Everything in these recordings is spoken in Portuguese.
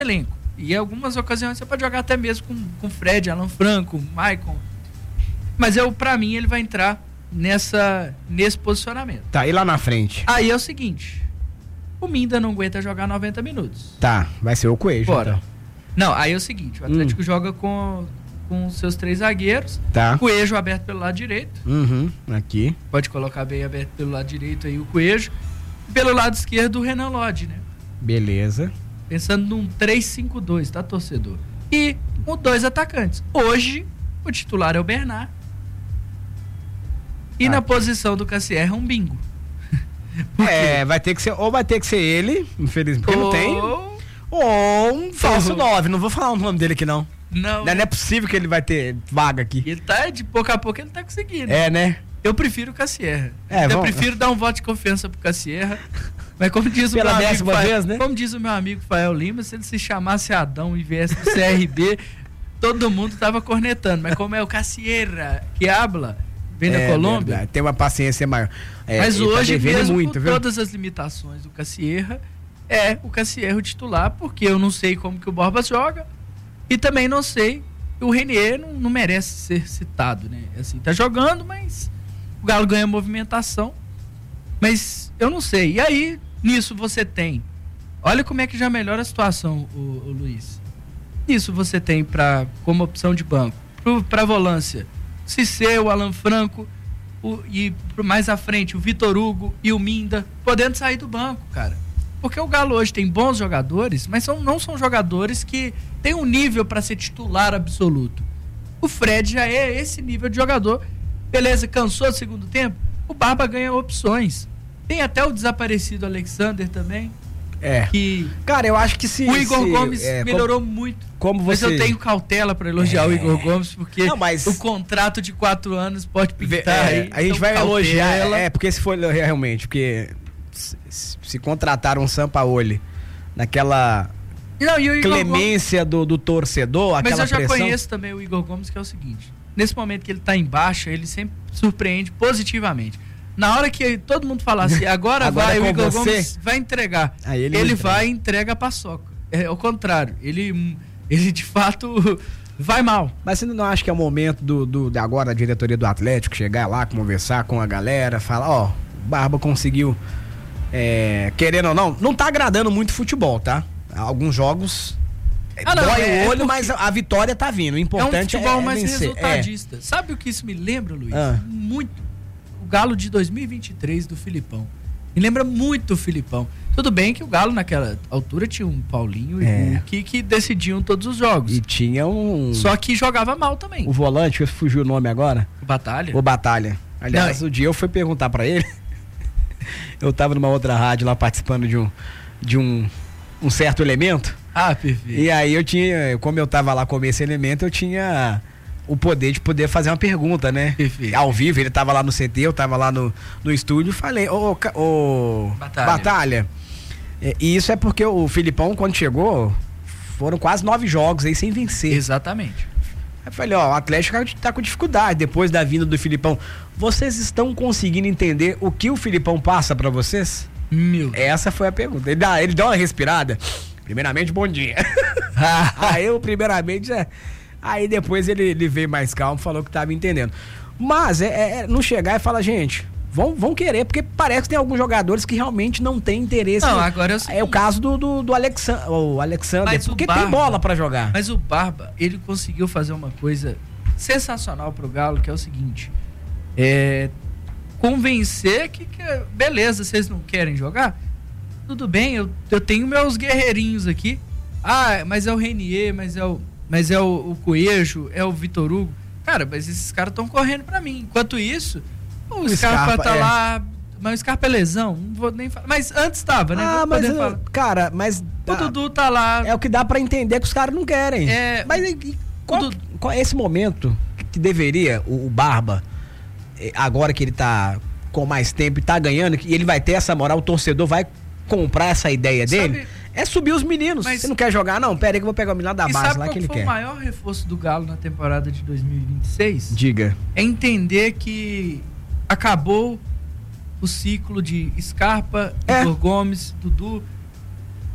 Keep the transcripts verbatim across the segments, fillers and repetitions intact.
elenco. E em algumas ocasiões você pode jogar até mesmo com, com Fred, Alan Franco, Maicon. Mas eu, pra mim, ele vai entrar nessa, nesse posicionamento. Tá, e lá na frente? Aí é o seguinte, o Minda não aguenta jogar noventa minutos. Tá, vai ser o Coelho. Bora. Então. Não, aí é o seguinte, o Atlético hum. joga com, com seus três zagueiros. Tá. Coelho aberto pelo lado direito. Uhum, aqui. Pode colocar bem aberto pelo lado direito aí o Coelho. E pelo lado esquerdo o Renan Lodge, né? Beleza. Pensando num três cinco dois, tá, torcedor? E com dois atacantes. Hoje, o titular é o Bernard. E ah, na aqui. posição do Cassier é um bingo. É, vai ter que ser, ou vai ter que ser ele, infelizmente, porque ou... não tem, ou um falso nove, não vou falar o nome dele aqui não. Não. Não é possível que ele vai ter vaga aqui. Ele tá, de pouco a pouco ele tá conseguindo. É, né? Eu prefiro o Cassier. É, eu vamos... prefiro dar um voto de confiança pro Cassier. Mas como diz o Pela meu amigo Fael, vez, né? como diz o meu amigo Fael Lima, se ele se chamasse Adão e viesse do C R B, todo mundo tava cornetando. Mas como é o Cassier que habla, vem é, da Colômbia. Verdade. Tem uma paciência maior. É, mas hoje, tá mesmo muito, com viu? todas as limitações do Cassier, é o Cassier o titular, porque eu não sei como que o Borba joga e também não sei, o Renier não, não merece ser citado, né? Assim, tá jogando, mas o Galo ganha movimentação, mas eu não sei. E aí, nisso você tem, olha como é que já melhora a situação, o, o Luiz. Nisso você tem pra, como opção de banco, pro, pra volância, Cissé, o Alan Franco, o, e mais à frente o Vitor Hugo e o Minda, podendo sair do banco, cara. Porque o Galo hoje tem bons jogadores, mas são, não são jogadores que têm um nível para ser titular absoluto. O Fred já é esse nível de jogador. Beleza, cansou do segundo tempo? O Barba ganha opções. Tem até o desaparecido Alexander também. É. Que cara, eu acho que se... o Igor se, Gomes é, melhorou como, muito. Como você... Mas eu tenho cautela para elogiar é. o Igor Gomes, porque não, mas... o contrato de quatro anos pode pintar. É, aí, a gente então vai cautela. elogiar, é, porque se for realmente, porque se, se contrataram um Sampaoli naquela não, e o clemência do, do torcedor, aquela mas eu já pressão... conheço também o Igor Gomes, que é o seguinte, nesse momento que ele tá em baixa, ele sempre surpreende positivamente. Na hora que todo mundo falar assim, agora, agora vai, o Igor você? Gomes vai entregar, Aí ele ele entrega. vai e entrega a paçoca. É o contrário, ele, ele de fato vai mal. Mas você não acha que é o momento do, do, agora da diretoria do Atlético chegar lá, conversar com a galera, falar, ó, o Barba conseguiu, é, querendo ou não, não tá agradando muito futebol, tá? Alguns jogos ah, não, dói é, o olho, é mas a vitória tá vindo, o importante é um futebol é, é mais vencer. resultadista. É. Sabe o que isso me lembra, Luiz? Ah. Muito. O Galo de dois mil e vinte e três do Filipão. Me lembra muito o Filipão. Tudo bem que o Galo naquela altura tinha um Paulinho é. e o que, que decidiam todos os jogos. E tinha um... Só que jogava mal também. O volante, fugiu o nome agora? O Batalha. O Batalha. Aliás, não, o dia eu fui perguntar pra ele. Eu tava numa outra rádio lá participando de um, de um, um certo elemento. Ah, perfeito. E aí eu tinha, como eu tava lá com esse elemento, eu tinha o poder de poder fazer uma pergunta, né? Perfeito. Ao vivo, ele tava lá no C T, eu tava lá no, no estúdio, falei, ô, ô Batalha. Batalha. E isso é porque o Filipão, quando chegou, foram quase nove jogos aí sem vencer. Exatamente. Aí eu falei, ó, o Atlético tá com dificuldade depois da vinda do Filipão. Vocês estão conseguindo entender o que o Filipão passa pra vocês? Meu. Essa foi a pergunta. Ele, dá, ele deu uma respirada. Primeiramente, bom dia. Aí eu, primeiramente, é... Aí depois ele, ele veio mais calmo, falou que tava entendendo. Mas é, é não chegar e falar, gente, vão, vão querer, porque parece que tem alguns jogadores que realmente não tem interesse. Não, no... agora é, é o caso do, do, do Alexan... o Alexander, mas porque o Barba, tem bola pra jogar. Mas o Barba, ele conseguiu fazer uma coisa sensacional pro Galo, que é o seguinte, é convencer que, que beleza, vocês não querem jogar? Tudo bem, eu, eu tenho meus guerreirinhos aqui. Ah, mas é o Renier, mas é o Mas é o, o Coelho, é o Vitor Hugo. Cara, mas esses caras estão correndo pra mim. Enquanto isso, o, o Scarpa, Scarpa tá é. lá. Mas o Scarpa é lesão, não vou nem falar. Mas antes tava, né? Ah, mas, eu, cara, mas... O Dudu tá lá. É o que dá pra entender que os caras não querem. É, mas e, qual, Dudu... qual é esse momento que deveria o, o Barba, agora que ele tá com mais tempo e tá ganhando, que ele vai ter essa moral, o torcedor vai comprar essa ideia dele? Sabe... É subir os meninos. Mas você não quer jogar, não? Pera aí que eu vou pegar o menino da base lá que ele quer. Sabe qual foi o maior reforço do Galo na temporada de dois mil e vinte e seis? Diga. É entender que acabou o ciclo de Scarpa, é. Igor Gomes, Dudu.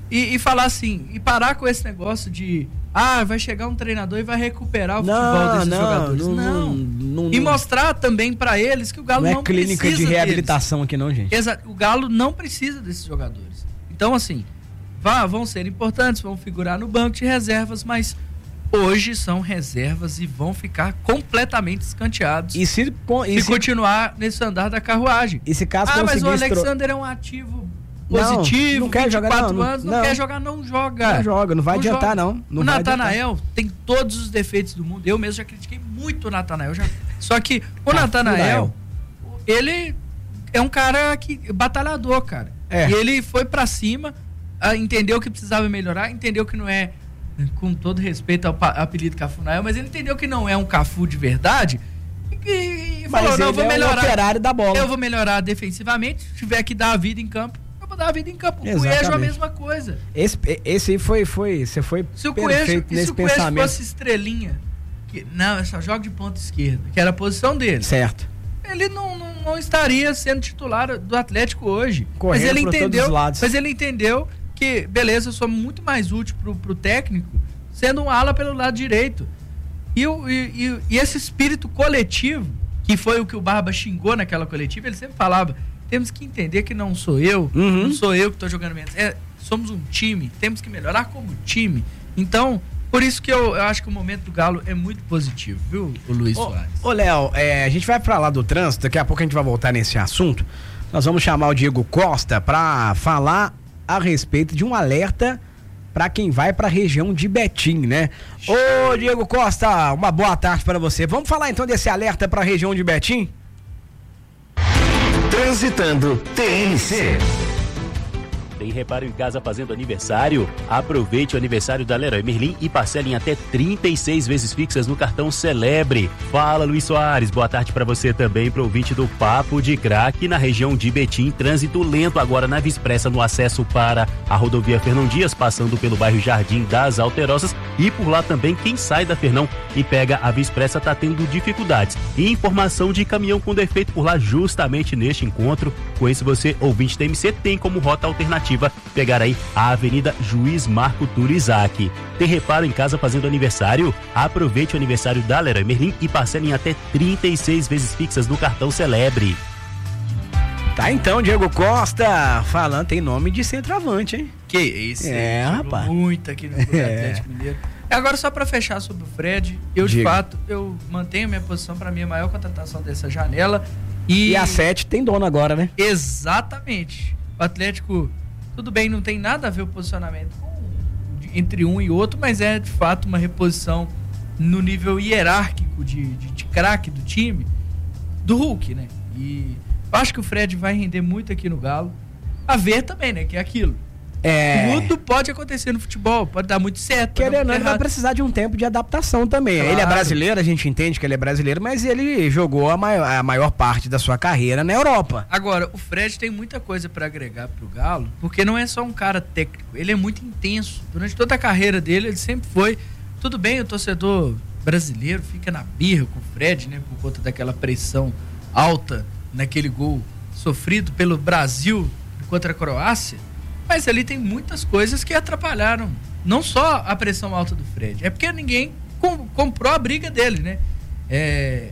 E, e falar assim, e parar com esse negócio de ah, vai chegar um treinador e vai recuperar o não, futebol desses não, jogadores. Não, não. não, não E mostrar também pra eles que o Galo não, não, não é clínica precisa de reabilitação deles. Aqui não, gente. Exato. O Galo não precisa desses jogadores. Então, assim, vá, vão ser importantes, vão figurar no banco de reservas, mas hoje são reservas e vão ficar completamente escanteados e se, e se se continuar nesse andar da carruagem. E se caso ah, mas o Alexander tro... é um ativo positivo, não, não quer jogar, não, anos, não, não quer jogar, não joga. Não joga, não vai não adiantar, joga. não. não o Natanael tem todos os defeitos do mundo. Eu mesmo já critiquei muito o Natanael. Já... Só que o tá, Natanael, ele é um cara que batalhador, cara. É. E ele foi pra cima, entendeu que precisava melhorar, entendeu que não é, com todo respeito ao apelido Cafunael, mas ele entendeu que não é um Cafu de verdade. E, e falou, não, eu vou é melhorar. O operário da bola. Eu vou melhorar defensivamente, se tiver que dar a vida em campo. Da vida em campo. O Cuejo é a mesma coisa. Esse, esse aí foi, foi, você foi se o Cuejo, nesse se o Cuejo fosse estrelinha, que, não, só joga de ponta esquerda, que era a posição dele. Certo. Ele não, não, não estaria sendo titular do Atlético hoje. Correndo mas ele por entendeu, todos os lados. Mas ele entendeu que, beleza, eu sou muito mais útil pro, pro técnico sendo um ala pelo lado direito. E, o, e, e, e esse espírito coletivo, que foi o que o Barba xingou naquela coletiva, ele sempre falava: temos que entender que não sou eu, uhum. não sou eu que estou jogando menos. É, somos um time, temos que melhorar como time. Então, por isso que eu, eu acho que o momento do Galo é muito positivo, viu, o Luiz ô, Soares? Ô, Léo, é, a gente vai para lá do trânsito, daqui a pouco a gente vai voltar nesse assunto. Nós vamos chamar o Diego Costa para falar a respeito de um alerta para quem vai para a região de Betim, né? Ô, Diego Costa, uma boa tarde para você. Vamos falar então desse alerta para a região de Betim? Transitando T N C. Tem reparo em casa fazendo aniversário? Aproveite o aniversário da Leroy Merlin e parcele em até trinta e seis vezes fixas no cartão Celebre. Fala, Luiz Soares. Boa tarde para você também, pro ouvinte do Papo de Craque na região de Betim. Trânsito lento agora na Via Expressa no acesso para a rodovia Fernão Dias, passando pelo bairro Jardim das Alterosas. E por lá também quem sai da Fernão e pega a Via Expressa tá tendo dificuldades. E informação de caminhão com defeito por lá justamente neste encontro. Com isso você, ouvinte T M C, tem como rota alternativa pegar aí a Avenida Juiz Marco Turizaki. Tem reparo em casa fazendo aniversário? Aproveite o aniversário da Leroy Merlin e parcele em até trinta e seis vezes fixas no cartão Celebre. Tá então, Diego Costa falando, tem nome de centroavante, hein? Que isso, é, rapaz. Muito aqui no Clube é. Atlético Mineiro. Agora, só para fechar sobre o Fred, eu Diga. de fato, eu mantenho minha posição para mim a maior contratação dessa janela. E, e a sete tem dono agora, né? Exatamente. O Atlético, tudo bem, não tem nada a ver o posicionamento com, entre um e outro, mas é de fato uma reposição no nível hierárquico de, de, de craque do time, do Hulk, né? E eu acho que o Fred vai render muito aqui no Galo. A ver também, né? Que é aquilo. É... Tudo pode acontecer no futebol, pode dar muito certo. Querendo ou não, ele vai precisar de um tempo de adaptação também. Claro. Ele é brasileiro, a gente entende que ele é brasileiro, mas ele jogou a maior, a maior parte da sua carreira na Europa. Agora, o Fred tem muita coisa para agregar pro Galo, porque não é só um cara técnico, ele é muito intenso. Durante toda a carreira dele, ele sempre foi. Tudo bem, o torcedor brasileiro fica na birra com o Fred, né, por conta daquela pressão alta naquele gol sofrido pelo Brasil contra a Croácia. Mas ali tem muitas coisas que atrapalharam. Não só a pressão alta do Fred. É porque ninguém com, comprou a briga dele, né? É,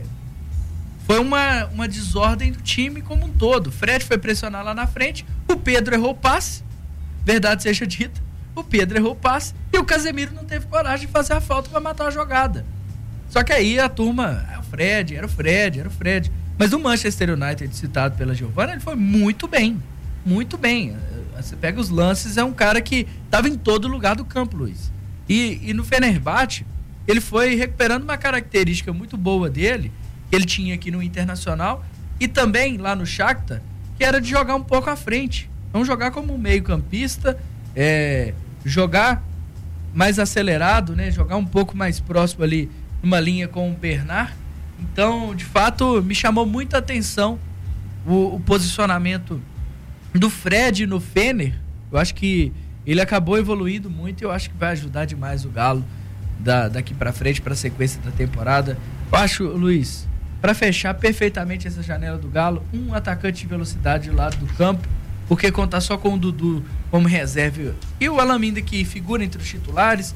foi uma, uma desordem do time como um todo. O Fred foi pressionar lá na frente. O Pedro errou o passe. Verdade seja dita. O Pedro errou o passe. E o Casemiro não teve coragem de fazer a falta para matar a jogada. Só que aí a turma... É o Fred, era o Fred, era o Fred. Mas o Manchester United, citado pela Giovana, ele foi muito bem. Muito bem. Você pega os lances, é um cara que estava em todo lugar do campo, Luiz. E, e no Fenerbahçe, ele foi recuperando uma característica muito boa dele, que ele tinha aqui no Internacional, e também lá no Shakhtar, que era de jogar um pouco à frente. Então jogar como um meio campista, é, jogar mais acelerado, né? Jogar um pouco mais próximo ali, numa linha com o Bernard. Então, de fato, me chamou muita atenção o, o posicionamento do Fred no Fener. Eu acho que ele acabou evoluindo muito e eu acho que vai ajudar demais o Galo da, daqui pra frente, pra sequência da temporada. Eu acho, Luiz, pra fechar perfeitamente essa janela do Galo, um atacante de velocidade do lado do campo porque contar só com o Dudu como reserva e o Alaminda, que figura entre os titulares,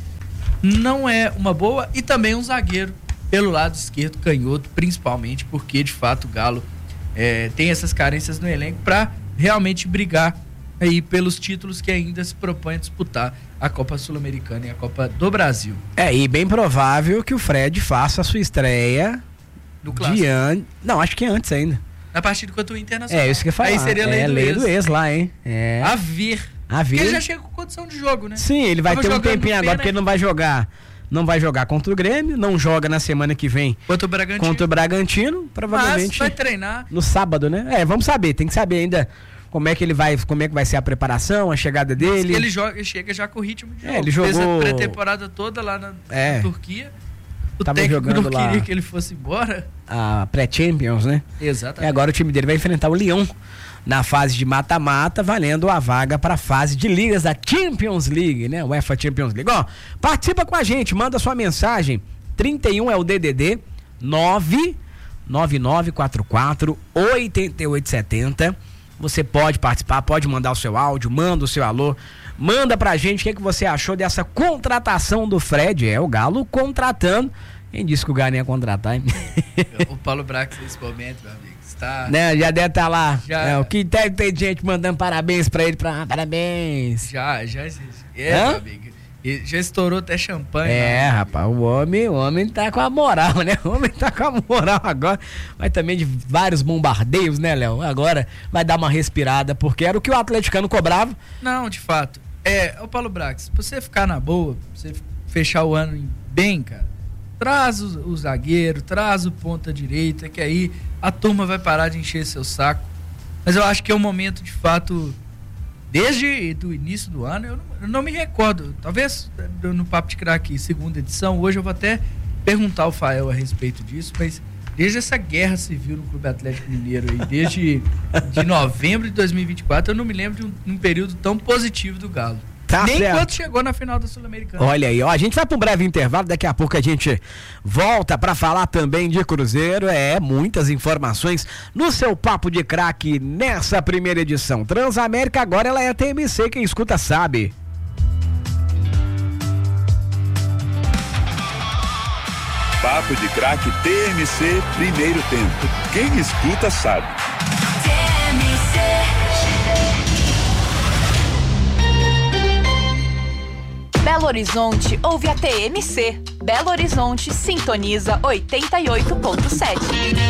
não é uma boa. E também um zagueiro pelo lado esquerdo, canhoto, principalmente, porque de fato o Galo é, tem essas carências no elenco para realmente brigar aí pelos títulos que ainda se propõe a disputar a Copa Sul-Americana e a Copa do Brasil. É, e bem provável que o Fred faça a sua estreia no clássico. An... Não, acho que é antes ainda. Na partida contra o Internacional. É, isso que eu ia falar. Aí seria a lei, é, do, lei ex. do ex lá, hein? É. A vir. A vir. Porque ele já chega com condição de jogo, né? Sim, ele vai Tava ter um tempinho agora, pena, porque ele não vai jogar. Não vai jogar contra o Grêmio, não joga na semana que vem contra o Bragantino. Contra o Bragantino, provavelmente. Mas vai treinar. No sábado, né? É, vamos saber, tem que saber ainda como é que ele vai, como é que vai ser a preparação, a chegada dele. Ele joga, ele chega já com o ritmo de é, jogo. ele jogou... Fez a pré-temporada toda lá na, é. na Turquia. O Tava técnico jogando não lá queria que ele fosse embora. A pré-Champions, né? Exatamente. E agora o time dele vai enfrentar o Lyon na fase de mata-mata, valendo a vaga para a fase de ligas da Champions League, né? UEFA Champions League. Ó, participa com a gente, manda sua mensagem. trinta e um é o D D D nove nove nove quatro quatro oito oito sete zero. Você pode participar, pode mandar o seu áudio, manda o seu alô, manda pra gente o que, é que você achou dessa contratação do Fred. É o Galo contratando. Quem disse que o Galo ia contratar, hein? O Paulo Brax nesse momento, meu amigo, está... Né, já deve estar tá lá. Já... É, o que deve ter gente mandando parabéns pra ele, pra... parabéns. Já, já, é, Hã? Meu amigo. E já estourou até champanhe. É, rapaz, o homem, o homem tá com a moral, né? O homem tá com a moral agora. Mas também de vários bombardeios, né, Léo? Agora vai dar uma respirada, porque era o que o atleticano cobrava. Não, de fato. É, o Paulo Brax, pra você ficar na boa, pra você fechar o ano bem, cara, traz o, o zagueiro, traz o ponta direita, que aí a turma vai parar de encher seu saco. Mas eu acho que é um momento, de fato... Desde o início do ano, eu não, eu não me recordo. Talvez no Papo de Craque, segunda edição, hoje eu vou até perguntar ao Fael a respeito disso, mas desde essa guerra civil no Clube Atlético Mineiro, aí, desde de novembro de dois mil e vinte e quatro, eu não me lembro de um, um período tão positivo do Galo. Tá Nem certo. quando chegou na final da Sul-Americana. Olha aí, ó, a gente vai para um breve intervalo, daqui a pouco a gente volta para falar também de Cruzeiro. É, muitas informações no seu Papo de Craque nessa primeira edição. Transamérica agora ela é T M C, quem escuta sabe. Papo de Craque T M C, primeiro tempo. Quem escuta sabe. T M C. Belo Horizonte ouve a T M C. Belo Horizonte sintoniza oitenta e oito ponto sete.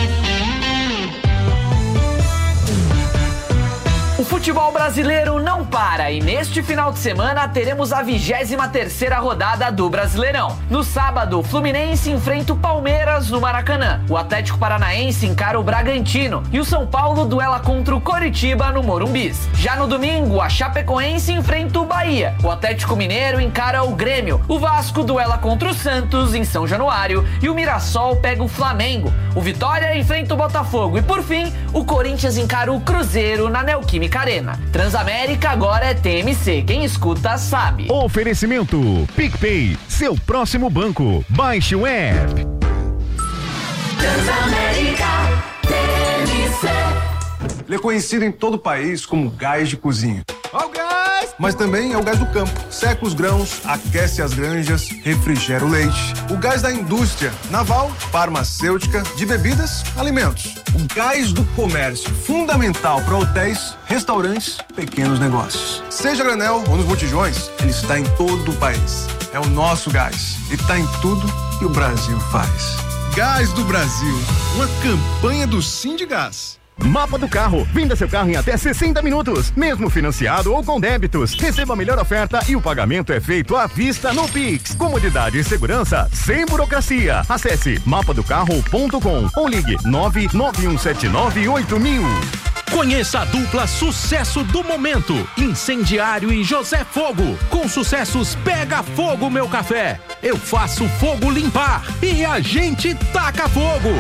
O futebol brasileiro não para e neste final de semana teremos a vigésima terceira rodada do Brasileirão. No sábado, o Fluminense enfrenta o Palmeiras no Maracanã. O Atlético Paranaense encara o Bragantino e o São Paulo duela contra o Coritiba no Morumbis. Já no domingo, a Chapecoense enfrenta o Bahia. O Atlético Mineiro encara o Grêmio. O Vasco duela contra o Santos em São Januário e o Mirassol pega o Flamengo. O Vitória enfrenta o Botafogo e por fim, o Corinthians encara o Cruzeiro na Neoquímica Arena. Transamérica agora é T M C. Quem escuta sabe. Oferecimento PicPay, seu próximo banco. Baixe o app. Transamérica T M C. Ele é conhecido em todo o país como gás de cozinha. Ó o gás! Mas também é o gás do campo. Seca os grãos, aquece as granjas, refrigera o leite. O gás da indústria, naval, farmacêutica, de bebidas, alimentos. O gás do comércio, fundamental para hotéis, restaurantes, pequenos negócios. Seja granel ou nos botijões, ele está em todo o país. É o nosso gás e está em tudo que o Brasil faz. Gás do Brasil, uma campanha do Sindigás. Mapa do Carro. Venda seu carro em até sessenta minutos, mesmo financiado ou com débitos. Receba a melhor oferta e o pagamento é feito à vista no Pix. Comodidade e segurança sem burocracia. Acesse mapa do carro ponto com ou ligue nove nove um sete nove oito mil. Conheça a dupla Sucesso do Momento, Incendiário e José Fogo. Com sucessos Pega Fogo Meu Café, Eu Faço Fogo Limpar e A Gente Taca Fogo.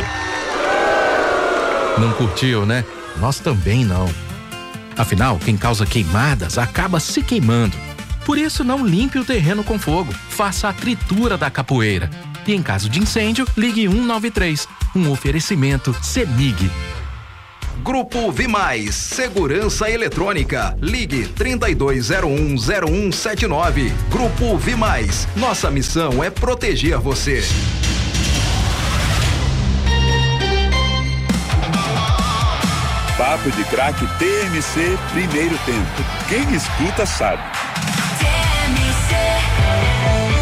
Não curtiu, né? Nós também não. Afinal, quem causa queimadas acaba se queimando. Por isso, não limpe o terreno com fogo. Faça a tritura da capoeira. E em caso de incêndio, ligue um nove três. Um oferecimento CEMIG. Grupo Vimais, Segurança Eletrônica. Ligue trinta e dois zero um zero um sete nove. Grupo Vimais, nossa missão é proteger você. Papo de Craque T M C, primeiro tempo. Quem escuta sabe. T M C.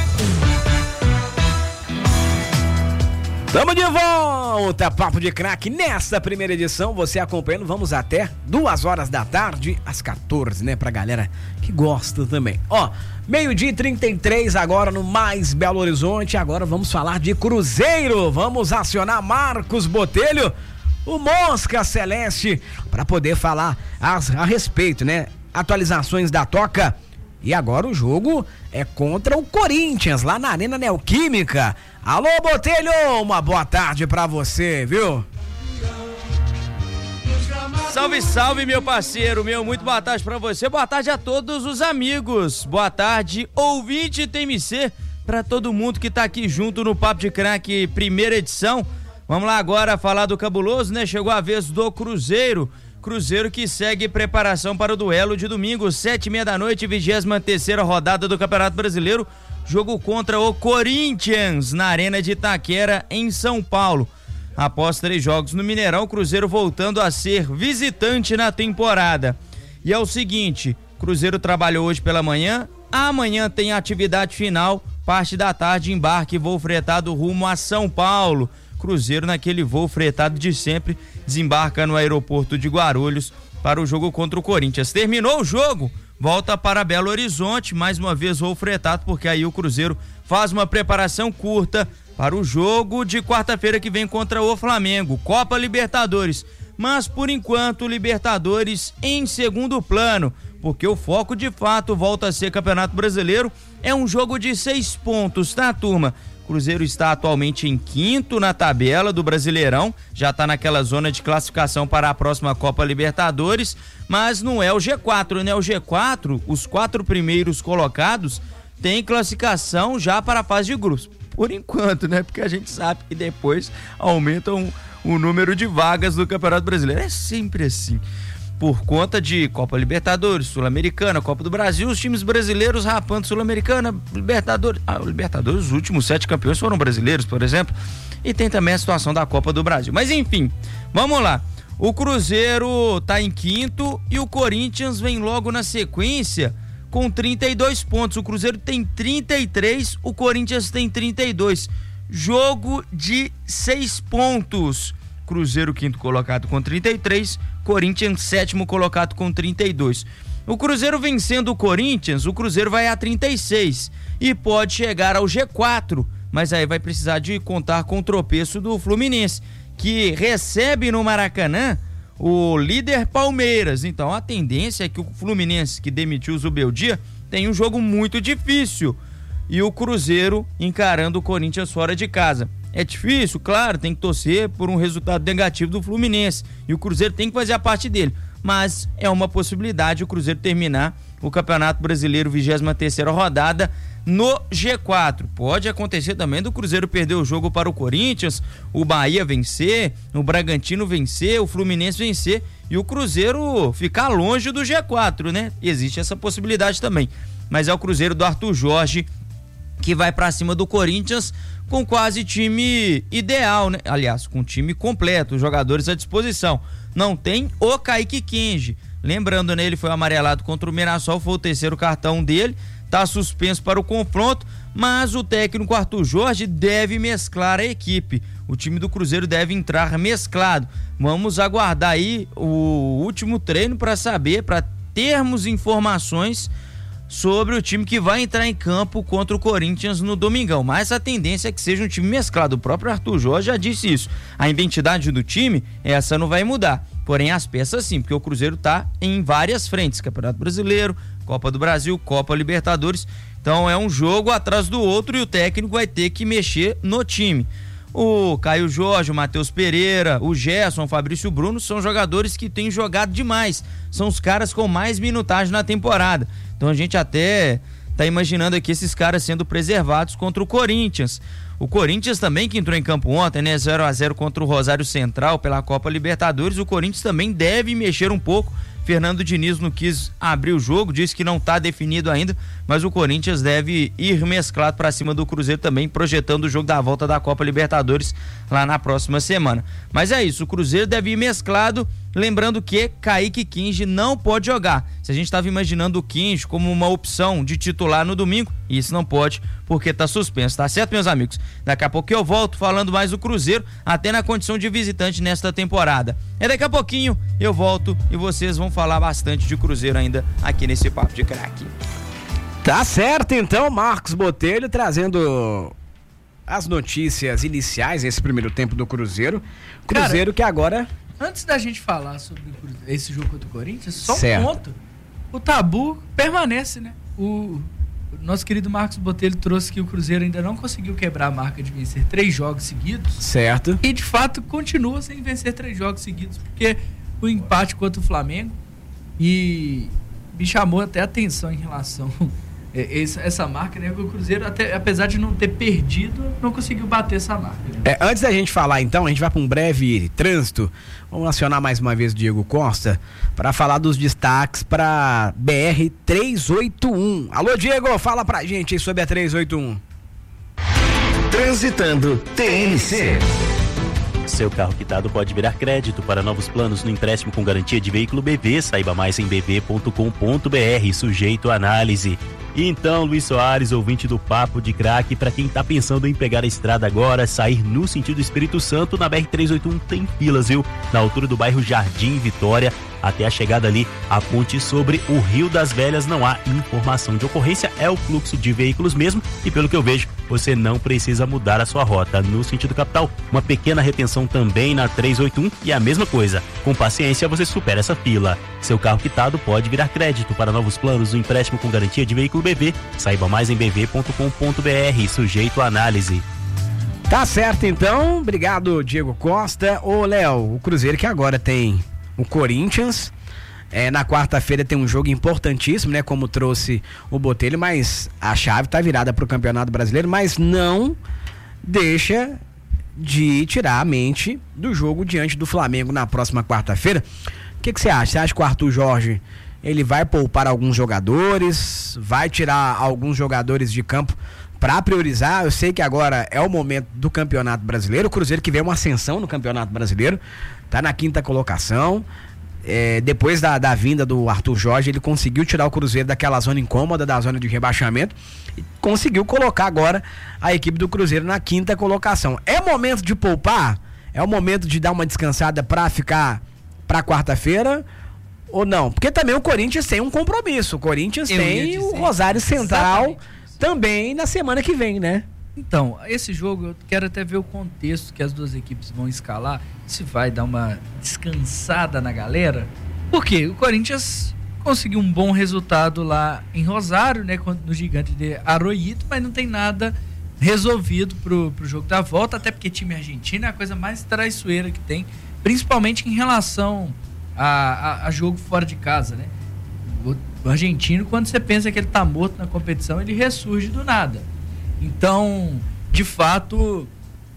Tamo de volta, Papo de Craque. Nesta primeira edição, você acompanhando, vamos até duas horas da tarde, às quatorze, né? Pra galera que gosta também. Ó, meio-dia e trinta e três agora no Mais Belo Horizonte. Agora vamos falar de Cruzeiro. Vamos acionar Marcos Botelho, o Mosca Celeste, para poder falar a, a respeito, né? Atualizações da Toca. E agora o jogo é contra o Corinthians, lá na Arena Neoquímica. Alô, Botelho, uma boa tarde pra você, viu? Salve, salve, meu parceiro, meu, muito boa tarde pra você, boa tarde a todos os amigos, boa tarde, ouvinte T M C, pra todo mundo que tá aqui junto no Papo de Craque, primeira edição. Vamos lá agora falar do cabuloso, né? Chegou a vez do Cruzeiro. Cruzeiro que segue preparação para o duelo de domingo, sete e meia da noite, vigésima terceira rodada do Campeonato Brasileiro. Jogo contra o Corinthians, na Arena de Itaquera, em São Paulo. Após três jogos no Mineirão, o Cruzeiro voltando a ser visitante na temporada. E é o seguinte, Cruzeiro trabalhou hoje pela manhã, amanhã tem atividade final, parte da tarde, embarque, voo fretado rumo a São Paulo. Cruzeiro naquele voo fretado de sempre, desembarca no aeroporto de Guarulhos para o jogo contra o Corinthians. Terminou o jogo, volta para Belo Horizonte, mais uma vez voo fretado, porque aí o Cruzeiro faz uma preparação curta para o jogo de quarta-feira que vem contra o Flamengo, Copa Libertadores. Mas por enquanto, Libertadores em segundo plano, porque o foco de fato volta a ser Campeonato Brasileiro. É um jogo de seis pontos, tá, turma? Cruzeiro está atualmente em quinto na tabela do Brasileirão, já está naquela zona de classificação para a próxima Copa Libertadores, mas não é o G quatro, né? O G quatro, os quatro primeiros colocados, têm classificação já para a fase de grupos. Por enquanto, né? Porque a gente sabe que depois aumentam o número de vagas do Campeonato Brasileiro. É sempre assim. Por conta de Copa Libertadores, Sul-Americana, Copa do Brasil, os times brasileiros rapando Sul-Americana, Libertadores. Ah, Libertadores, os últimos sete campeões foram brasileiros, por exemplo. E tem também a situação da Copa do Brasil. Mas enfim, vamos lá. O Cruzeiro tá em quinto e o Corinthians vem logo na sequência com trinta e dois pontos. O Cruzeiro tem trinta e três, o Corinthians tem trinta e dois. Jogo de seis pontos. Cruzeiro quinto colocado com trinta e três, Corinthians sétimo colocado com trinta e dois. O Cruzeiro vencendo o Corinthians, o Cruzeiro vai a trinta e seis e pode chegar ao G quatro, mas aí vai precisar de contar com o tropeço do Fluminense, que recebe no Maracanã o líder Palmeiras. Então a tendência é que o Fluminense, que demitiu o Zubeldia, tem um jogo muito difícil, e o Cruzeiro encarando o Corinthians fora de casa. É difícil, claro, tem que torcer por um resultado negativo do Fluminense, e o Cruzeiro tem que fazer a parte dele, mas é uma possibilidade o Cruzeiro terminar o Campeonato Brasileiro vigésima terceira rodada no G quatro. Pode acontecer também do Cruzeiro perder o jogo para o Corinthians, o Bahia vencer, o Bragantino vencer, o Fluminense vencer e o Cruzeiro ficar longe do G quatro, né? Existe essa possibilidade também, mas é o Cruzeiro do Arthur Jorge que vai pra cima do Corinthians com quase time ideal, né? Aliás, com time completo, os jogadores à disposição. Não tem o Kaique Kenji. Lembrando, né, ele foi amarelado contra o Mirassol, foi o terceiro cartão dele, tá suspenso para o confronto, mas o técnico Arthur Jorge deve mesclar a equipe. O time do Cruzeiro deve entrar mesclado. Vamos aguardar aí o último treino para saber, para termos informações sobre o time que vai entrar em campo contra o Corinthians no domingão, mas a tendência é que seja um time mesclado. O próprio Arthur Jorge já disse isso, a identidade do time, essa não vai mudar, porém as peças sim, porque o Cruzeiro tá em várias frentes, Campeonato Brasileiro, Copa do Brasil, Copa Libertadores, então é um jogo atrás do outro e o técnico vai ter que mexer no time. O Caio Jorge, o Matheus Pereira, o Gerson, o Fabrício Bruno são jogadores que têm jogado demais, são os caras com mais minutagem na temporada. Então a gente até tá imaginando aqui esses caras sendo preservados contra o Corinthians. O Corinthians também, que entrou em campo ontem, né? zero a zero contra o Rosário Central pela Copa Libertadores. O Corinthians também deve mexer um pouco. Fernando Diniz não quis abrir o jogo, disse que não está definido ainda, mas o Corinthians deve ir mesclado para cima do Cruzeiro também, projetando o jogo da volta da Copa Libertadores lá na próxima semana. Mas é isso, o Cruzeiro deve ir mesclado, lembrando que Kaique Kinge não pode jogar. Se a gente estava imaginando o Kinge como uma opção de titular no domingo, isso não pode, porque está suspenso, tá certo, meus amigos? Daqui a pouco eu volto falando mais do Cruzeiro, até na condição de visitante nesta temporada. É daqui a pouquinho eu volto e vocês vão falar bastante de Cruzeiro ainda aqui nesse Papo de Craque. Tá certo, então, Marcos Botelho trazendo as notícias iniciais desse primeiro tempo do Cruzeiro. Cruzeiro Cara, que agora... Antes da gente falar sobre esse jogo contra o Corinthians, só certo. um ponto. O tabu permanece, né? O nosso querido Marcos Botelho trouxe que o Cruzeiro ainda não conseguiu quebrar a marca de vencer três jogos seguidos. Certo. E, de fato, continua sem vencer três jogos seguidos, porque o empate contra o Flamengo e me chamou até a atenção em relação a essa marca, né? O Cruzeiro, até, apesar de não ter perdido, não conseguiu bater essa marca. Né? É, antes da gente falar, então, a gente vai para um breve trânsito. Vamos acionar mais uma vez o Diego Costa para falar dos destaques para B R trezentos e oitenta e um. Alô, Diego, fala pra gente aí sobre a trezentos e oitenta e um. Transitando T N C. Seu carro quitado pode virar crédito para novos planos no empréstimo com garantia de veículo B V. Saiba mais em b v ponto com ponto b r, sujeito a análise. E então, Luiz Soares, ouvinte do Papo de Craque, para quem tá pensando em pegar a estrada agora, sair no sentido Espírito Santo, na B R trezentos e oitenta e um tem filas, viu? Na altura do bairro Jardim Vitória, até a chegada ali, a ponte sobre o Rio das Velhas, não há informação de ocorrência, é o fluxo de veículos mesmo, e pelo que eu vejo, você não precisa mudar a sua rota. No sentido capital, uma pequena retenção também na trezentos e oitenta e um, e a mesma coisa, com paciência você supera essa fila. Seu carro quitado pode virar crédito para novos planos no empréstimo com garantia de veículo B V. Saiba mais em b v ponto com ponto b r, sujeito a análise. Tá certo, então. Obrigado, Diego Costa. Ô, Léo, o Cruzeiro que agora tem o Corinthians. É, na quarta-feira tem um jogo importantíssimo, né? Como trouxe o Botelho, mas a chave tá virada pro Campeonato Brasileiro, mas não deixa de tirar a mente do jogo diante do Flamengo na próxima quarta-feira. O que que você acha? Você acha que o Arthur Jorge ele vai poupar alguns jogadores, vai tirar alguns jogadores de campo para priorizar? Eu sei que agora é o momento do Campeonato Brasileiro, o Cruzeiro que vem uma ascensão no Campeonato Brasileiro, tá na quinta colocação. É, depois da, da vinda do Arthur Jorge, ele conseguiu tirar o Cruzeiro daquela zona incômoda, da zona de rebaixamento, e conseguiu colocar agora a equipe do Cruzeiro na quinta colocação. É momento de poupar? É o momento de dar uma descansada para ficar para quarta-feira? Ou não? Porque também o Corinthians tem um compromisso. O Corinthians Eu tem o Rosário Central também na semana que vem, né? Então, esse jogo eu quero até ver o contexto que as duas equipes vão escalar, se vai dar uma descansada na galera. Porque o Corinthians conseguiu um bom resultado lá em Rosário, né, no Gigante de Arroyito, mas não tem nada resolvido pro, pro jogo da volta, até porque time argentino é a coisa mais traiçoeira que tem, principalmente em relação a, a, a jogo fora de casa, né? O, o argentino, quando você pensa que ele tá morto na competição, ele ressurge do nada. Então, de fato,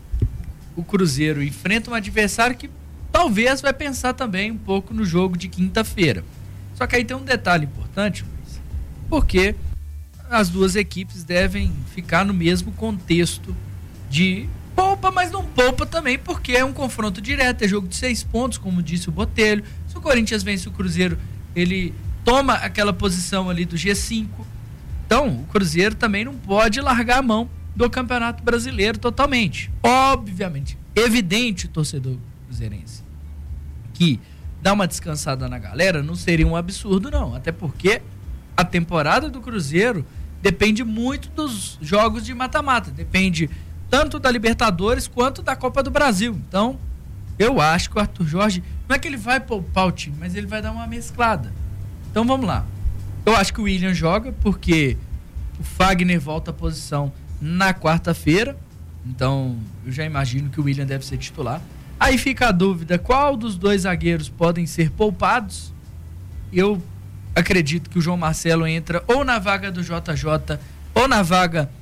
o Cruzeiro enfrenta um adversário que talvez vai pensar também um pouco no jogo de quinta-feira. Só que aí tem um detalhe importante, Luiz, porque as duas equipes devem ficar no mesmo contexto de poupa, mas não poupa também, porque é um confronto direto, é jogo de seis pontos, como disse o Botelho. Se o Corinthians vence o Cruzeiro, ele toma aquela posição ali do G cinco. Então, o Cruzeiro também não pode largar a mão do Campeonato Brasileiro totalmente. Obviamente, evidente, torcedor cruzeirense, que dar uma descansada na galera não seria um absurdo, não. Até porque a temporada do Cruzeiro depende muito dos jogos de mata-mata. Depende tanto da Libertadores quanto da Copa do Brasil. Então, eu acho que o Arthur Jorge, não é que ele vai poupar o time, mas ele vai dar uma mesclada. Então, vamos lá. Eu acho que o William joga porque o Fagner volta à posição na quarta-feira. Então, eu já imagino que o William deve ser titular. Aí fica a dúvida, qual dos dois zagueiros podem ser poupados? Eu acredito que o João Marcelo entra ou na vaga do J J ou na vaga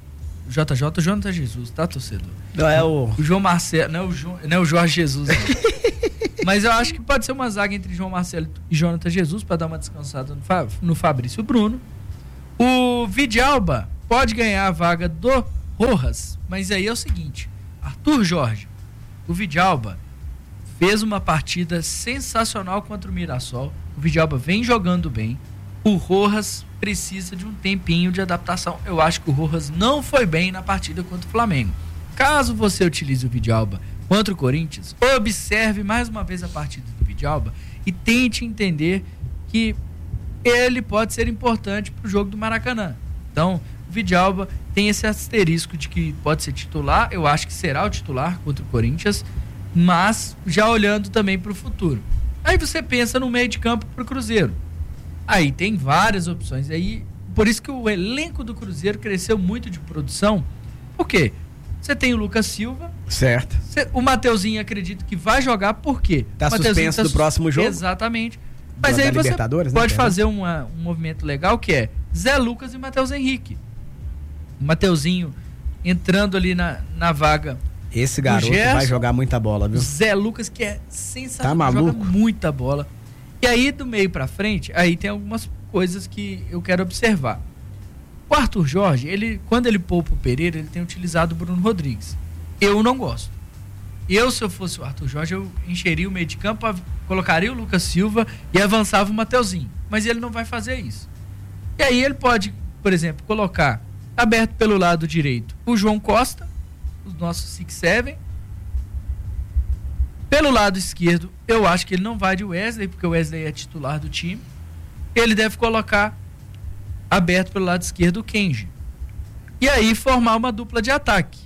J J, Jonathan Jesus, tá, torcedor? Não é o... O João Marcelo, não é o, jo, não é o Jorge Jesus, não. Mas eu acho que pode ser uma zaga entre João Marcelo e Jonathan Jesus para dar uma descansada no, Fa, no Fabrício Bruno. O Vidalba pode ganhar a vaga do Rojas, mas aí é o seguinte, Arthur Jorge, o Vidalba fez uma partida sensacional contra o Mirassol, o Vidalba vem jogando bem, o Rojas precisa de um tempinho de adaptação. Eu acho que o Rojas não foi bem na partida contra o Flamengo. Caso você utilize o Vidalba contra o Corinthians, observe mais uma vez a partida do Vidalba e tente entender que ele pode ser importante para o jogo do Maracanã. Então, o Vidalba tem esse asterisco de que pode ser titular, eu acho que será o titular contra o Corinthians, mas já olhando também para o futuro. Aí você pensa no meio de campo para o Cruzeiro. Aí tem várias opções. Aí, por isso que o elenco do Cruzeiro cresceu muito de produção. Por quê? Você tem o Lucas Silva. Certo. Você, o Mateuzinho, acredito que vai jogar, por quê? Tá suspenso tá do sus... próximo jogo. Exatamente. Mas aí você pode né, fazer uma, um movimento legal que é Zé Lucas e Matheus Henrique. O Mateuzinho entrando ali na, na vaga. Esse garoto Gerson, vai jogar muita bola, viu? Zé Lucas, que é sensacional, tá maluco? Joga muita bola. E aí, do meio pra frente, aí tem algumas coisas que eu quero observar. O Arthur Jorge, ele, quando ele poupa o Pereira, ele tem utilizado o Bruno Rodrigues. Eu não gosto. Eu, se eu fosse o Arthur Jorge, eu encheria o meio de campo, colocaria o Lucas Silva e avançava o Mateuzinho. Mas ele não vai fazer isso. E aí ele pode, por exemplo, colocar aberto pelo lado direito o João Costa, os nossos six seven. Pelo lado esquerdo, eu acho que ele não vai de Wesley, porque o Wesley é titular do time. Ele deve colocar aberto pelo lado esquerdo o Kenji. E aí formar uma dupla de ataque.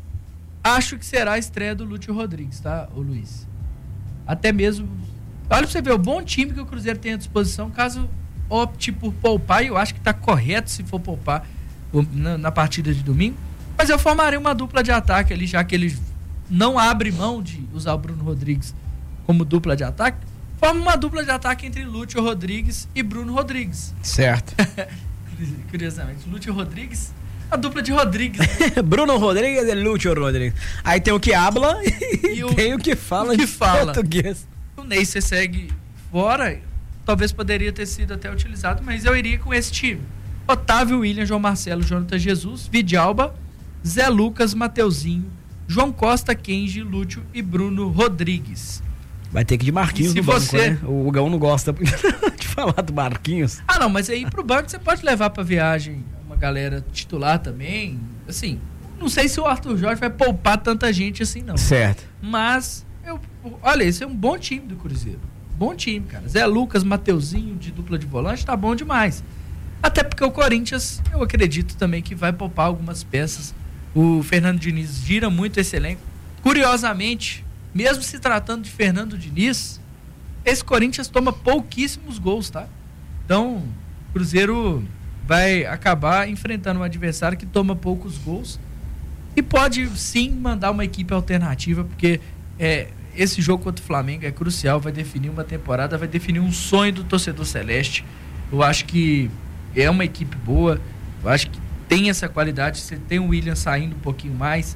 Acho que será a estreia do Lúcio Rodrigues, tá, ô Luiz? Até mesmo... Olha pra você ver o bom time que o Cruzeiro tem à disposição, caso opte por poupar, e eu acho que tá correto se for poupar na, na partida de domingo. Mas eu formarei uma dupla de ataque ali, já que ele não abre mão de usar o Bruno Rodrigues como dupla de ataque. Forma uma dupla de ataque entre Lúcio Rodrigues e Bruno Rodrigues. Certo. Curiosamente, Lúcio Rodrigues, a dupla de Rodrigues. Né? Bruno Rodrigues e Lúcio Rodrigues. Aí tem o que habla e, e o, tem o que fala o que em fala. português. O Ney se segue fora, talvez poderia ter sido até utilizado, mas eu iria com esse time. Otávio, William, João Marcelo, Jonathan Jesus, Vidalba, Zé Lucas, Mateuzinho, João Costa, Kenji, Lúcio e Bruno Rodrigues. Vai ter que ir de Marquinhos no banco, você... né? O Gão não gosta de falar do Marquinhos. Ah, não, mas aí pro banco você pode levar pra viagem uma galera titular também. Assim, não sei se o Arthur Jorge vai poupar tanta gente assim, não. Certo. Mas, eu, olha, esse é um bom time do Cruzeiro. Bom time, cara. Zé Lucas, Mateuzinho de dupla de volante, tá bom demais. Até porque o Corinthians, eu acredito também que vai poupar algumas peças. O Fernando Diniz gira muito esse elenco. Curiosamente, mesmo se tratando de Fernando Diniz, esse Corinthians toma pouquíssimos gols, tá? Então, o Cruzeiro vai acabar enfrentando um adversário que toma poucos gols e pode sim mandar uma equipe alternativa, porque é, esse jogo contra o Flamengo é crucial, vai definir uma temporada, vai definir um sonho do torcedor celeste. Eu acho que é uma equipe boa, eu acho que tem essa qualidade, você tem o William saindo um pouquinho mais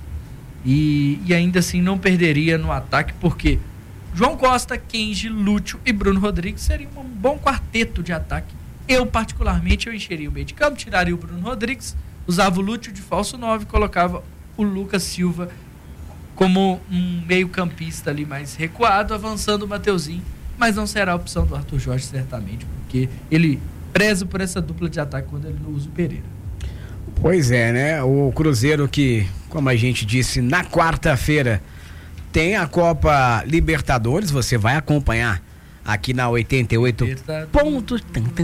e, e ainda assim não perderia no ataque, porque João Costa, Kenji, Lúcio e Bruno Rodrigues seria um bom quarteto de ataque. Eu, particularmente, eu encheria o meio de campo, tiraria o Bruno Rodrigues, usava o Lúcio de falso nove, colocava o Lucas Silva como um meio campista ali mais recuado, avançando o Mateuzinho, mas não será a opção do Arthur Jorge, certamente, porque ele preza por essa dupla de ataque quando ele não usa o Pereira. Pois é, né? O Cruzeiro que, como a gente disse, na quarta-feira tem a Copa Libertadores, você vai acompanhar aqui na oitenta e oito pontos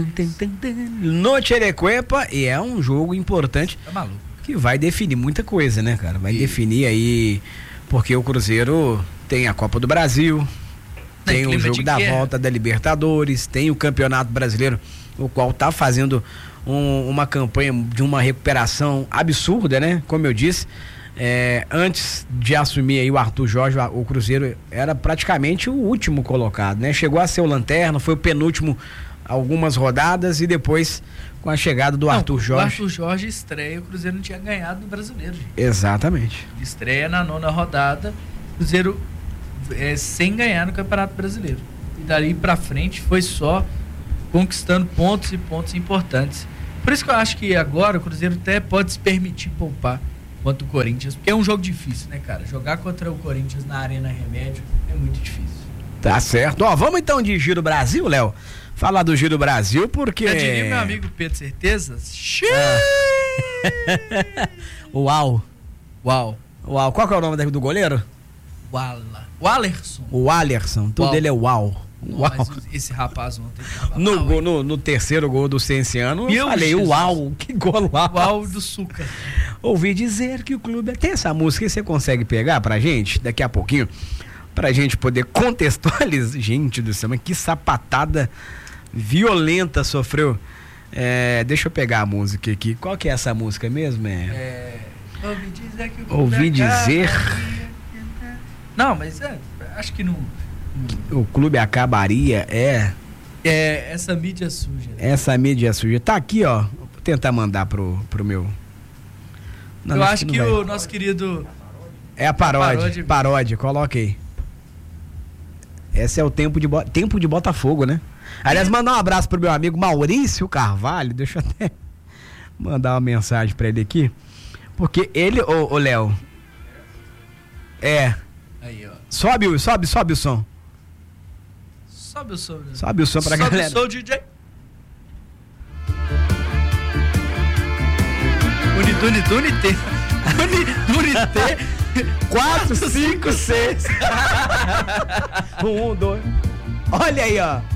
no Tcherecuepa, e é um jogo importante tá maluco. Que vai definir muita coisa, né, cara? Vai e... definir aí, porque o Cruzeiro tem a Copa do Brasil, não, tem o jogo da guerra. Volta da Libertadores, tem o Campeonato Brasileiro, o qual tá fazendo um, uma campanha de uma recuperação absurda, né? Como eu disse, é, antes de assumir aí o Arthur Jorge, o Cruzeiro era praticamente o último colocado, né? Chegou a ser o lanterna, foi o penúltimo algumas rodadas e depois com a chegada do não, Arthur Jorge. O Arthur Jorge estreia, o Cruzeiro não tinha ganhado no Brasileiro, gente. Exatamente. Estreia na nona rodada, Cruzeiro é, sem ganhar no Campeonato Brasileiro. E dali pra frente foi só conquistando pontos e pontos importantes. Por isso que eu acho que agora o Cruzeiro até pode se permitir poupar contra o Corinthians, porque é um jogo difícil, né, cara? Jogar contra o Corinthians na Arena Remédio é muito difícil. Tá certo. Ó, vamos então de Giro Brasil, Léo? Falar do Giro Brasil, porque... Eu diria meu amigo Pedro Certeza. Ah. Uau. Uau. Uau. Qual que é o nome do goleiro? Wala. O Alerson. O Alerson. Tudo dele é uau. Não, uau. Mas esse rapaz ontem tava no, mal, go, no, no terceiro gol do Cienciano, eu falei, Jesus. Uau, que gol uau. Uau do Suca. Ouvi dizer que o clube... Tem essa música, você consegue pegar pra gente, daqui a pouquinho, pra gente poder contextualizar. Gente do céu, mas que sapatada violenta sofreu. É, deixa eu pegar a música aqui. Qual que é essa música mesmo? É... é ouvi dizer que o clube Ouvi dizer... Não, mas é, acho que não... O clube acabaria, é... É, essa mídia suja. Né? Essa mídia suja. Tá aqui, ó. Vou tentar mandar pro, pro meu... Não, eu acho que, que o nosso querido... É a paródia. Paródia, paródia, coloca aí. Esse é o tempo de, Bo... tempo de Botafogo, né? Aliás, mandar um abraço pro meu amigo Maurício Carvalho. Deixa eu até mandar uma mensagem pra ele aqui. Porque ele, ô, ô Léo... É... Aí, ó. Sobe, sobe, sobe o som. Sobe o som. Né? Sobe o som pra sobe galera. Sobe o som, D J. Unidune, unite. Unite. Quatro, cinco, seis. Um, dois. Olha aí, ó.